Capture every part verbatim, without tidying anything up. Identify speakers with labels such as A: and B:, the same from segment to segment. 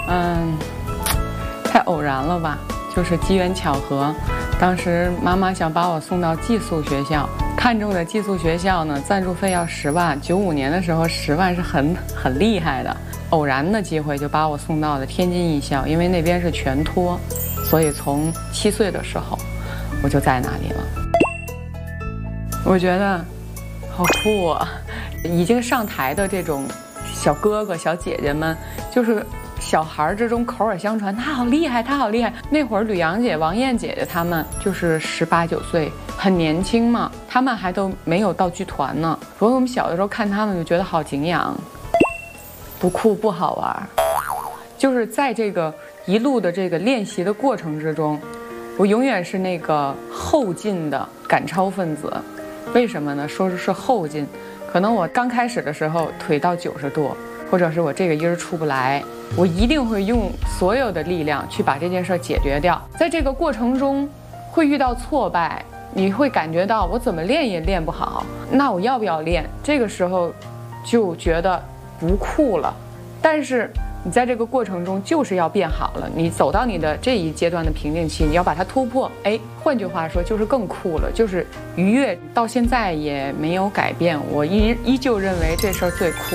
A: 嗯，太偶然了吧，就是机缘巧合。当时妈妈想把我送到寄宿学校，看中的寄宿学校呢，赞助费要十万。九五年的时候，十万是很很厉害的。偶然的机会就把我送到了天津艺校，因为那边是全托，所以从七岁的时候我就在那里了。我觉得好酷啊！已经上台的这种小哥哥、小姐姐们，就是小孩之中口耳相传，他好厉害，他好厉害。那会儿吕阳姐、王艳姐姐他们就是十八九岁，很年轻嘛，他们还都没有到剧团呢。所以我们小的时候看他们就觉得好敬仰。不酷不好玩，就是在这个一路的这个练习的过程之中，我永远是那个后进的赶超分子。为什么呢？说是后进，可能我刚开始的时候腿到九十度，或者是我这个音儿出不来，我一定会用所有的力量去把这件事解决掉。在这个过程中会遇到挫败，你会感觉到我怎么练也练不好，那我要不要练？这个时候就觉得不酷了。但是你在这个过程中就是要变好了，你走到你的这一阶段的瓶颈期，你要把它突破。哎，换句话说就是更酷了，就是愉悦。到现在也没有改变，我依依旧认为这事儿最酷。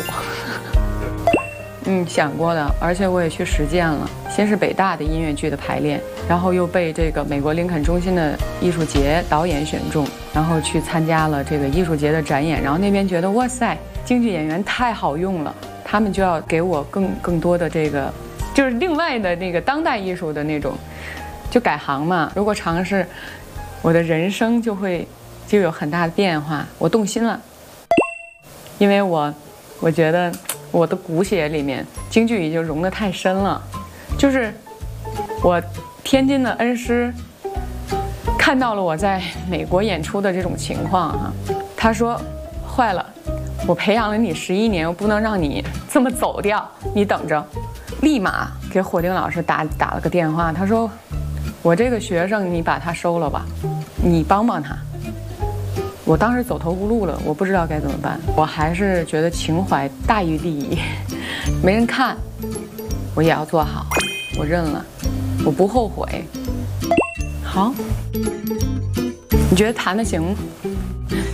A: 嗯，想过的，而且我也去实践了。先是北大的音乐剧的排练，然后又被这个美国林肯中心的艺术节导演选中，然后去参加了这个艺术节的展演，然后那边觉得哇塞，京剧演员太好用了，他们就要给我更更多的这个，就是另外的那个当代艺术的那种，就改行嘛。如果尝试，我的人生就会就有很大的变化。我动心了，因为我我觉得我的骨血里面京剧已经融得太深了。就是我天津的恩师看到了我在美国演出的这种情况啊，他说坏了，我培养了你十一年，我不能让你这么走掉，你等着。立马给火丁老师打打了个电话，他说我这个学生你把他收了吧，你帮帮他。我当时走投无路了，我不知道该怎么办。我还是觉得情怀大于利益，没人看我也要做好，我认了，我不后悔。好，你觉得弹得行吗？